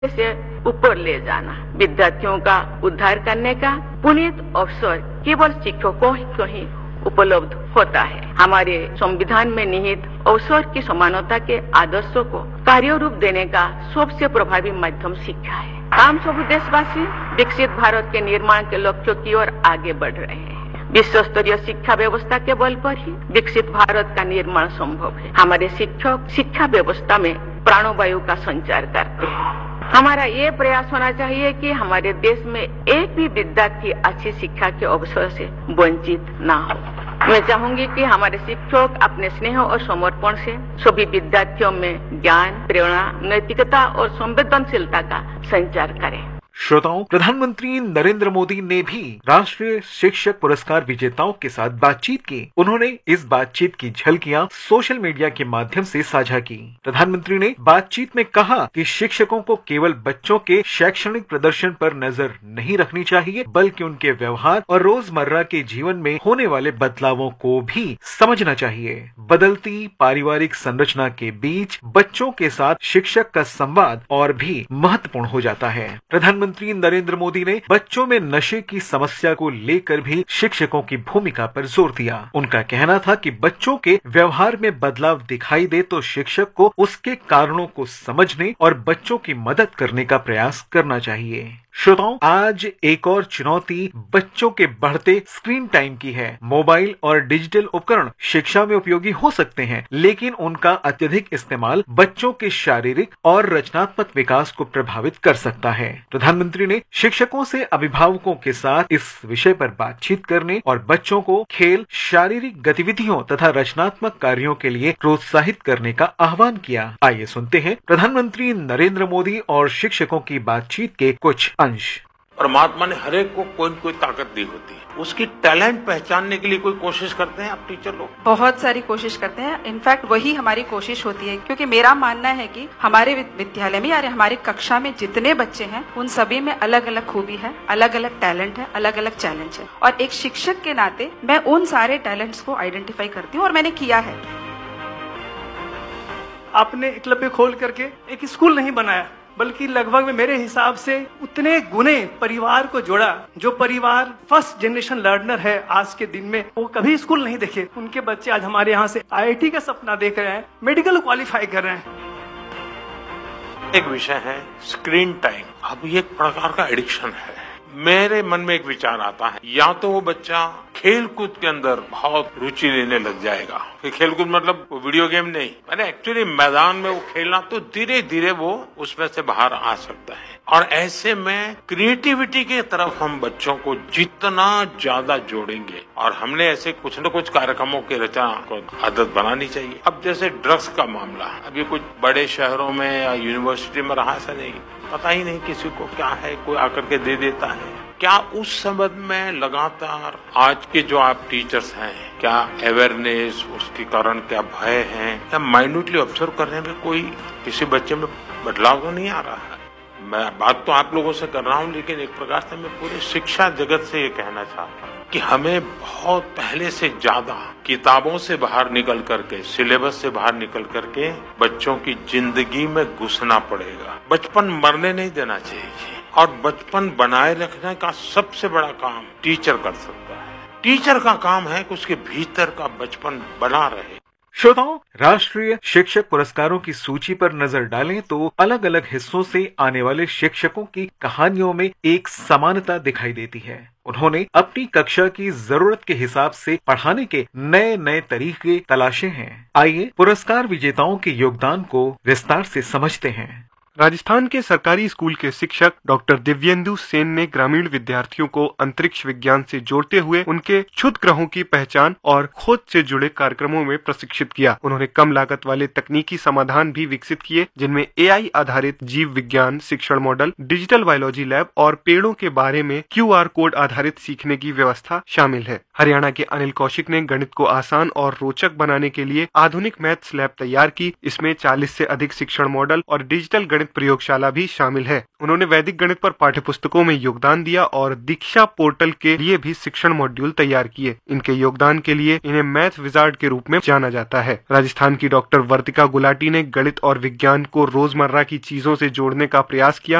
से ऊपर ले जाना, विद्यार्थियों का उद्धार करने का पुनीत अवसर केवल शिक्षकों को ही उपलब्ध होता है। हमारे संविधान में निहित अवसर की समानता के आदर्शों को कार्य रूप देने का सबसे प्रभावी माध्यम शिक्षा है। हम सब देशवासी विकसित भारत के निर्माण के लक्ष्यों की ओर आगे बढ़ रहे हैं। विश्व स्तरीय शिक्षा व्यवस्था के बल पर ही विकसित भारत का निर्माण संभव है। हमारे शिक्षक शिक्षा व्यवस्था में प्राणवायु का संचार करते हैं। हमारा ये प्रयास होना चाहिए कि हमारे देश में एक भी विद्यार्थी अच्छी शिक्षा के अवसर से वंचित ना हो। मैं चाहूंगी कि हमारे शिक्षक अपने स्नेह और समर्पण से सभी विद्यार्थियों में ज्ञान, प्रेरणा, नैतिकता और संवेदनशीलता का संचार करें। श्रोताओं, प्रधानमंत्री नरेंद्र मोदी ने भी राष्ट्रीय शिक्षक पुरस्कार विजेताओं के साथ बातचीत की। उन्होंने इस बातचीत की झलकियां सोशल मीडिया के माध्यम से साझा की। प्रधानमंत्री ने बातचीत में कहा कि शिक्षकों को केवल बच्चों के शैक्षणिक प्रदर्शन पर नजर नहीं रखनी चाहिए, बल्कि उनके व्यवहार और रोजमर्रा के जीवन में होने वाले बदलावों को भी समझना चाहिए। बदलती पारिवारिक संरचना के बीच बच्चों के साथ शिक्षक का संवाद और भी महत्वपूर्ण हो जाता है। प्रधानमंत्री नरेंद्र मोदी ने बच्चों में नशे की समस्या को लेकर भी शिक्षकों की भूमिका पर जोर दिया। उनका कहना था कि बच्चों के व्यवहार में बदलाव दिखाई दे तो शिक्षक को उसके कारणों को समझने और बच्चों की मदद करने का प्रयास करना चाहिए। श्रोताओं, आज एक और चुनौती बच्चों के बढ़ते स्क्रीन टाइम की है। मोबाइल और डिजिटल उपकरण शिक्षा में उपयोगी हो सकते हैं, लेकिन उनका अत्यधिक इस्तेमाल बच्चों के शारीरिक और रचनात्मक विकास को प्रभावित कर सकता है। प्रधानमंत्री ने शिक्षकों से अभिभावकों के साथ इस विषय पर बातचीत करने और बच्चों को खेल, शारीरिक गतिविधियों तथा रचनात्मक कार्यों के लिए प्रोत्साहित करने का आह्वान किया। आइए सुनते हैं प्रधानमंत्री नरेंद्र मोदी और शिक्षकों की बातचीत के कुछ अंश। परमात्मा ने हर एक को कोई न कोई ताकत दी होती है, उसकी टैलेंट पहचानने के लिए कोई कोशिश करते हैं आप टीचर लोग? बहुत सारी कोशिश करते हैं। इनफैक्ट वही हमारी कोशिश होती है, क्योंकि मेरा मानना है कि हमारे विद्यालय में या हमारी कक्षा में जितने बच्चे हैं उन सभी में अलग अलग खूबी है, अलग अलग टैलेंट है, अलग अलग चैलेंज है, और एक शिक्षक के नाते मैं उन सारे टैलेंट्स को आइडेंटिफाई करती हूँ और मैंने किया है। आपने एकलव्य खोल करके एक स्कूल नहीं बनाया, बल्कि लगभग में मेरे हिसाब से उतने गुने परिवार को जोड़ा। जो परिवार फर्स्ट जनरेशन लर्नर है आज के दिन में, वो कभी स्कूल नहीं देखे। उनके बच्चे आज हमारे यहाँ से IIT का सपना देख रहे हैं, मेडिकल क्वालिफाई कर रहे हैं। एक विषय है स्क्रीन टाइम। अब ये एक प्रकार का एडिक्शन है। मेरे मन में एक विचार आता है, या तो वो बच्चा खेल कूद के अंदर बहुत रुचि लेने लग जाएगा। खेल कूद मतलब वीडियो गेम नहीं, मैंने एक्चुअली मैदान में वो खेलना, तो धीरे धीरे वो उसमें से बाहर आ सकता है। और ऐसे में क्रिएटिविटी की तरफ हम बच्चों को जितना ज्यादा जोड़ेंगे, और हमने ऐसे कुछ न कुछ कार्यक्रमों की रचना को आदत बनानी चाहिए। अब जैसे ड्रग्स का मामला, अभी कुछ बड़े शहरों में या यूनिवर्सिटी में रहा, ऐसा नहीं, पता ही नहीं किसी को क्या है, कोई आकर के दे देता है। क्या उस संबंध में लगातार आज के जो आप टीचर्स हैं, क्या अवेयरनेस, उसके कारण क्या भय है, क्या माइन्यूटली ऑब्जर्व करने में कोई किसी बच्चे में बदलाव तो नहीं आ रहा है? मैं बात तो आप लोगों से कर रहा हूँ, लेकिन एक प्रकार से मैं पूरे शिक्षा जगत से ये कहना चाहता हूँ कि हमें बहुत पहले से ज्यादा किताबों से बाहर निकल करके, सिलेबस से बाहर निकल करके बच्चों की जिंदगी में घुसना पड़ेगा। बचपन मरने नहीं देना चाहिए, और बचपन बनाए रखने का सबसे बड़ा काम टीचर कर सकता है। टीचर का काम है कि उसके भीतर का बचपन बना रहे। श्रोताओं, राष्ट्रीय शिक्षक पुरस्कारों की सूची पर नजर डालें तो अलग अलग हिस्सों से आने वाले शिक्षकों की कहानियों में एक समानता दिखाई देती है। उन्होंने अपनी कक्षा की जरूरत के हिसाब से पढ़ाने के नए नए तरीके तलाशे हैं। आइए पुरस्कार विजेताओं के योगदान को विस्तार से समझते हैं। राजस्थान के सरकारी स्कूल के शिक्षक डॉक्टर दिव्येंदु सेन ने ग्रामीण विद्यार्थियों को अंतरिक्ष विज्ञान से जोड़ते हुए उनके क्षुद्र ग्रहों की पहचान और खोज से जुड़े कार्यक्रमों में प्रशिक्षित किया। उन्होंने कम लागत वाले तकनीकी समाधान भी विकसित किए, जिनमें AI आधारित जीव विज्ञान शिक्षण मॉडल, डिजिटल बायोलॉजी लैब और पेड़ों के बारे में QR कोड आधारित सीखने की व्यवस्था शामिल है। हरियाणा के अनिल कौशिक ने गणित को आसान और रोचक बनाने के लिए आधुनिक मैथ्स लैब तैयार की। इसमें 40 से अधिक शिक्षण मॉडल और डिजिटल गणित प्रयोगशाला भी शामिल है। उन्होंने वैदिक गणित पर पाठ्यपुस्तकों में योगदान दिया और दीक्षा पोर्टल के लिए भी शिक्षण मॉड्यूल तैयार किए। इनके योगदान के लिए इन्हें मैथ विजार्ड के रूप में जाना जाता है। राजस्थान की डॉक्टर वर्तिका गुलाटी ने गणित और विज्ञान को रोजमर्रा की चीजों से जोड़ने का प्रयास किया